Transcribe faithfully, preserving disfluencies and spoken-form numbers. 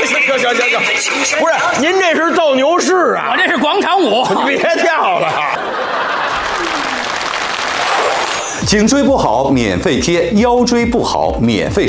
行行行行行，不是您这是斗牛士啊？ 我这是广场舞。 你别跳了。 颈椎不好免费贴，腰椎不好免费